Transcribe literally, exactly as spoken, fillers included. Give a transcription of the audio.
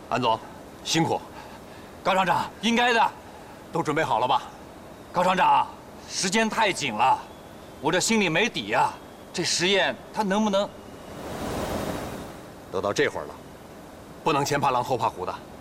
安总，辛苦。 高厂长，应该的。 都准备好了吧？ 高厂长，时间太紧了，我这心里没底呀。这实验它能不能？ 都到这会儿了，不能前怕狼后怕虎的。